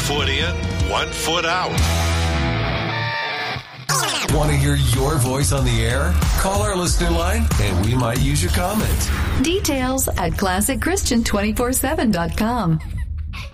foot in, 1 foot out. Want to hear your voice on the air? Call our listener line and we might use your comment. Details at ClassicChristian247.com.